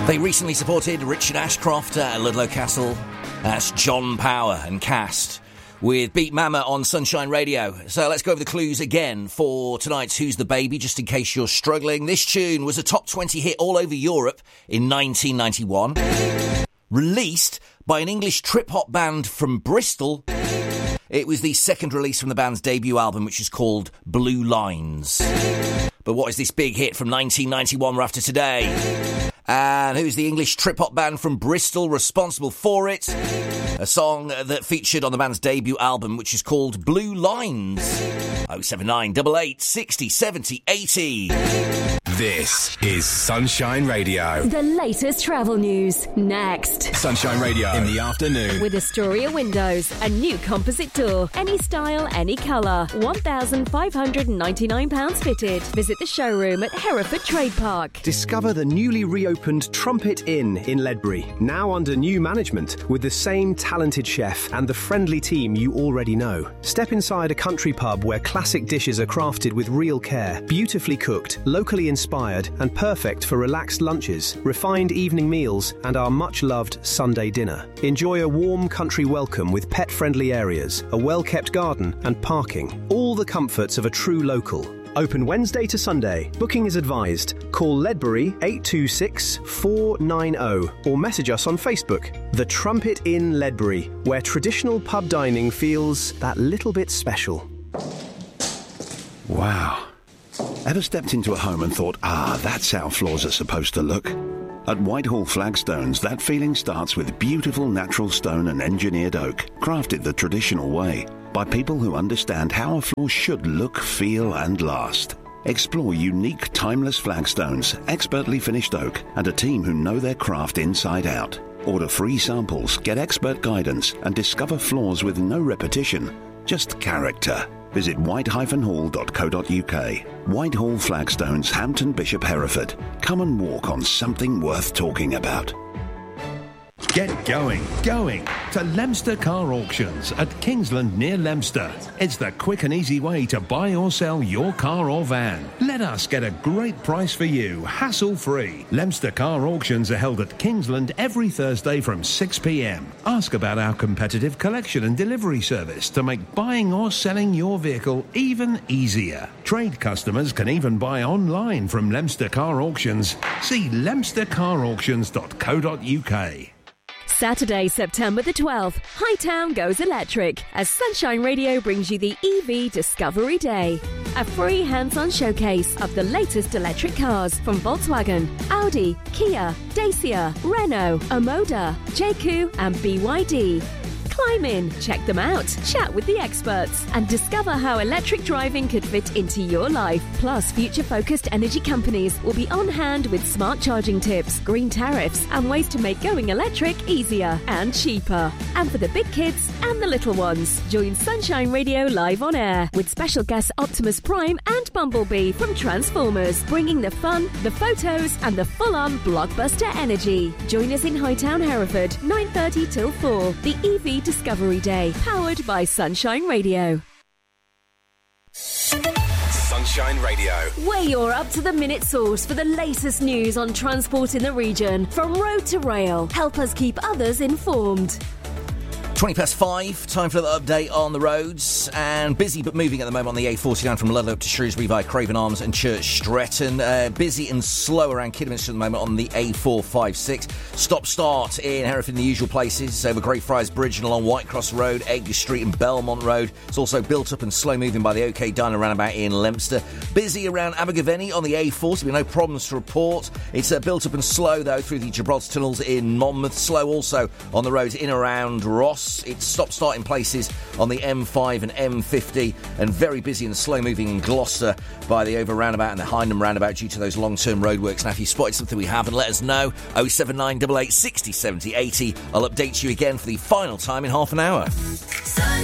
They recently supported Richard Ashcroft at Ludlow Castle. That's John Power and Cast with Beat Mama on Sunshine Radio. So let's go over the clues again for tonight's Who's the Baby, just in case you're struggling. This tune was a top 20 hit all over Europe in 1991. Released by an English trip-hop band from Bristol. It was the second release from the band's debut album, which is called Blue Lines. But what is this big hit from 1991 we're after today? And who's the English trip-hop band from Bristol responsible for it? A song that featured on the band's debut album, which is called Blue Lines. 079 88 60 70 80. This is Sunshine Radio. The latest travel news, next. Sunshine Radio in the afternoon. With Astoria Windows, a new composite door. Any style, any colour. £1,599 fitted. Visit the showroom at Hereford Trade Park. Discover the newly reopened Trumpet Inn in Ledbury, now under new management with the same talented chef and the friendly team you already know. Step inside a country pub where classic dishes are crafted with real care, beautifully cooked, locally inspired and perfect for relaxed lunches, refined evening meals and our much-loved Sunday dinner. Enjoy a warm country welcome with pet-friendly areas, a well-kept garden and parking. All the comforts of a true local. Open Wednesday to Sunday. Booking is advised. Call Ledbury 826 490 or message us on Facebook. The Trumpet Inn Ledbury, where traditional pub dining feels that little bit special. Wow. Ever stepped into a home and thought, that's how floors are supposed to look? At Whitehall Flagstones, that feeling starts with beautiful natural stone and engineered oak, crafted the traditional way, by people who understand how a floor should look, feel and last. Explore unique, timeless flagstones, expertly finished oak, and a team who know their craft inside out. Order free samples, get expert guidance, and discover floors with no repetition, just character. Visit white-hall.co.uk. Whitehall Flagstones, Hampton Bishop, Hereford. Come and walk on something worth talking about. Get going to Leominster Car Auctions at Kingsland near Leominster. It's the quick and easy way to buy or sell your car or van. Let us get a great price for you, hassle-free. Leominster Car Auctions are held at Kingsland every Thursday from 6 p.m. Ask about our competitive collection and delivery service to make buying or selling your vehicle even easier. Trade customers can even buy online from Leominster Car Auctions. See leominstercarauctions.co.uk. Saturday, September the 12th, Hightown goes electric as Sunshine Radio brings you the EV Discovery Day. A free hands-on showcase of the latest electric cars from Volkswagen, Audi, Kia, Dacia, Renault, Omoda, JQ and BYD. Climb in, check them out, chat with the experts and discover how electric driving could fit into your life. Plus, future-focused energy companies will be on hand with smart charging tips, green tariffs and ways to make going electric easier and cheaper. And for the big kids and the little ones, join Sunshine Radio live on air with special guests Optimus Prime and Bumblebee from Transformers, bringing the fun, the photos and the full-on blockbuster energy. Join us in Hightown, Hereford, 9:30 till 4. The EV Discovery Day, powered by Sunshine Radio. Sunshine Radio. We're your up-to-the-minute source for the latest news on transport in the region, from road to rail. Help us keep others informed. 5:20, time for the update on the roads. And busy but moving at the moment on the A49 from Ludlow up to Shrewsbury via Craven Arms and Church Stretton. Busy and slow around Kidderminster at the moment on the A456. Stop-start in Hereford in the usual places, over Greyfriars Bridge and along Whitecross Road, Edgar Street and Belmont Road. It's also built up and slow moving by the OK Diner roundabout in Leominster. Busy around Abergavenny on the A40, with no problems to report. It's built up and slow though through the Gibraltar tunnels in Monmouth. Slow also on the roads in and around Ross. It's stop-start in places on the M5 and M50, and very busy and slow-moving in Gloucester by the over roundabout and the Hindham roundabout due to those long-term roadworks. Now, if you spotted something we haven't, let us know. 079 88 60 70 80. I'll update you again for the final time in half an hour.